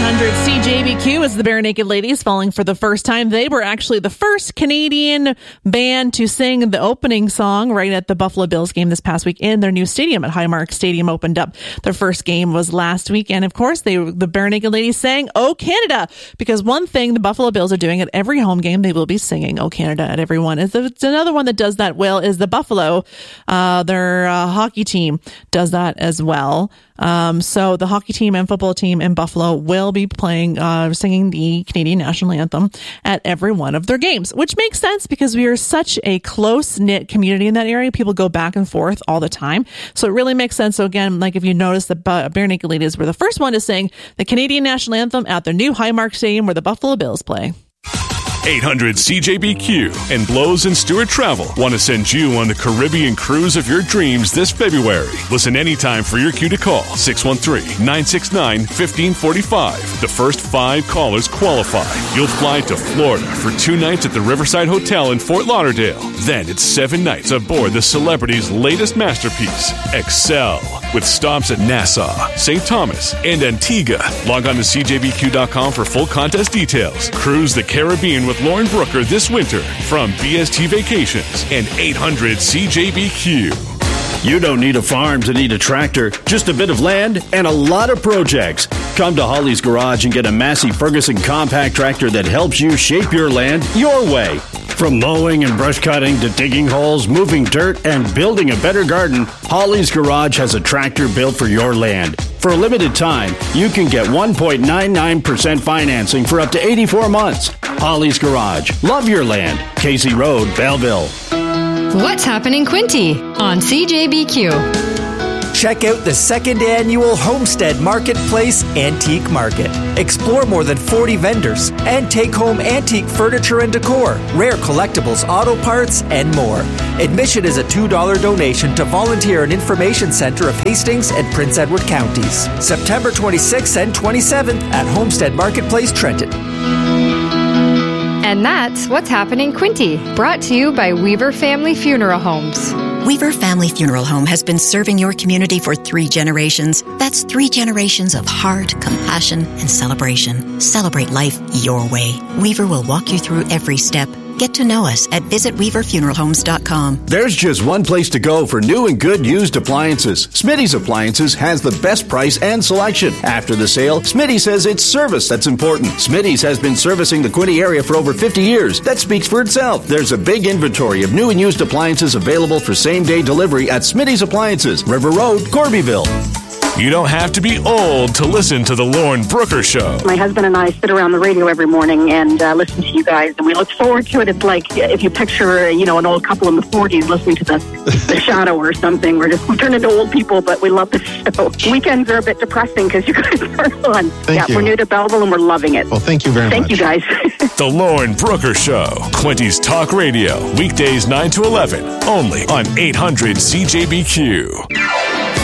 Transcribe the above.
800 CJBQ is the Bare Naked Ladies falling for the first time. They were actually the first Canadian band to sing the opening song right at the Buffalo Bills game this past week in their new stadium at Highmark Stadium opened up. Their first game was last week. And of course, the Bare Naked Ladies sang "Oh Canada," because one thing the Buffalo Bills are doing at every home game, they will be singing "Oh Canada" at every one. It's another one that does that well is the Buffalo. Their hockey team does that as well. So the hockey team and football team in Buffalo will be playing, singing the Canadian national anthem at every one of their games, which makes sense because we are such a close-knit community in that area. People go back and forth all the time. So it really makes sense. So again, like if you notice, the Bare Naked Ladies were the first one to sing the Canadian national anthem at their new Highmark Stadium where the Buffalo Bills play. 800 CJBQ and Blows and Stewart Travel want to send you on the Caribbean cruise of your dreams this February. Listen anytime for your cue to call 613-969-1545. The first 5 callers qualify. You'll fly to Florida for 2 nights at the Riverside Hotel in Fort Lauderdale. Then it's 7 nights aboard the celebrity's latest masterpiece, Excel, with stops at Nassau, St. Thomas, and Antigua. Log on to CJBQ.com for full contest details. Cruise the Caribbean with Lauren Brooker this winter from BST Vacations and 800 CJBQ. You don't need a farm to need a tractor, just a bit of land and a lot of projects. Come to Holly's Garage and get a Massey Ferguson compact tractor that helps you shape your land your way. From mowing and brush cutting to digging holes, moving dirt, and building a better garden, Holly's Garage has a tractor built for your land. For a limited time, you can get 1.99% financing for up to 84 months. Holly's Garage. Love your land. Casey Road, Belleville. What's happening, Quinty, on CJBQ? Check out the 2nd annual Homestead Marketplace Antique Market. Explore more than 40 vendors and take home antique furniture and decor, rare collectibles, auto parts, and more. Admission is a $2 donation to Volunteer and Information Center of Hastings and Prince Edward Counties. September 26th and 27th at Homestead Marketplace, Trenton. And that's What's Happening, Quinty, brought to you by Weaver Family Funeral Homes. Weaver Family Funeral Home has been serving your community for 3 generations. That's 3 generations of heart, compassion, and celebration. Celebrate life your way. Weaver will walk you through every step. Get to know us at visitweaverfuneralhomes.com. There's just one place to go for new and good used appliances. Smitty's Appliances has the best price and selection. After the sale, Smitty says it's service that's important. Smitty's has been servicing the Quinty area for over 50 years. That speaks for itself. There's a big inventory of new and used appliances available for same-day delivery at Smitty's Appliances, River Road, Corbyville. You don't have to be old to listen to the Lauren Brooker Show. My husband and I sit around the radio every morning and listen to you guys, and we look forward to it. It's like if you picture, an old couple in the 40s listening to the Shadow or something. We turn into old people, but we love the show. Weekends are a bit depressing because you guys are on. Thank you. We're new to Belleville and we're loving it. Well, thank you very much. Thank you, guys. The Lauren Brooker Show. Quinty's Talk Radio. Weekdays 9 to 11. Only on 800 CJBQ.